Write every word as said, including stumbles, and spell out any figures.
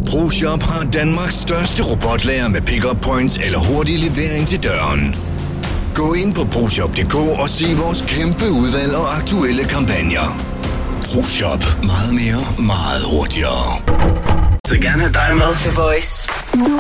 ProShop har Danmarks største robotlager med pick-up points eller hurtig levering til døren. Gå ind på proshop punktum d k og se vores kæmpe udvalg og aktuelle kampagner. ProShop. Meget mere, meget hurtigere. Så gerne have dig med. The Voice.